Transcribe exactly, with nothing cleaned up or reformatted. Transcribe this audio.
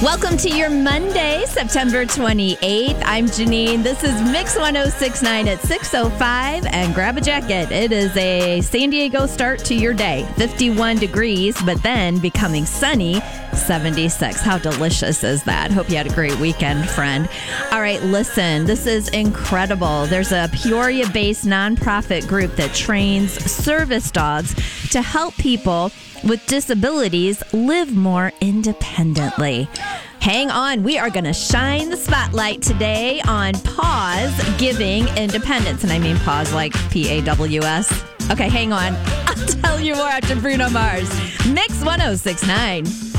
Welcome to your Monday, September twenty-eighth. I'm Janine. This is Mix ten sixty-nine at six oh five, and grab a jacket. It is a San Diego start to your day. fifty-one degrees, but then becoming sunny, seventy-six. How delicious is that? Hope you had a great weekend, friend. All right, listen, this is incredible. There's a Peoria-based nonprofit group that trains service dogs to help people with disabilities live more independently. Hang on, we are going to shine the spotlight today on Paws Giving Independence. And I mean Paws like P A W S. Okay, hang on. I'll tell you more after Bruno Mars. Mix ten sixty-nine.